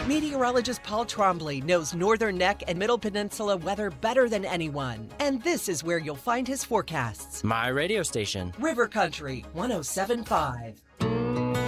Meteorologist Paul Trombley knows Northern Neck and Middle Peninsula weather better than anyone. And this is where you'll find his forecasts. My radio station. River Country 107.5.